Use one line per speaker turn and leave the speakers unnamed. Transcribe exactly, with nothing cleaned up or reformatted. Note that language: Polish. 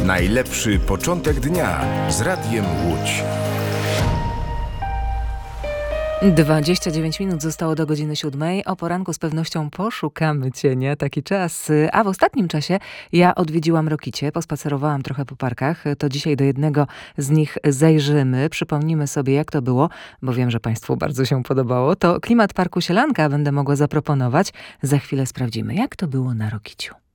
Najlepszy początek dnia z Radiem Łódź.
dwadzieścia dziewięć minut zostało do godziny siódmej. O poranku z pewnością poszukamy cienia, taki czas. A w ostatnim czasie ja odwiedziłam Rokicie, pospacerowałam trochę po parkach. To dzisiaj do jednego z nich zajrzymy. Przypomnimy sobie, jak to było, bo wiem, że Państwu bardzo się podobało. To klimat Parku Sielanka będę mogła zaproponować. Za chwilę sprawdzimy, jak to było na Rokiciu.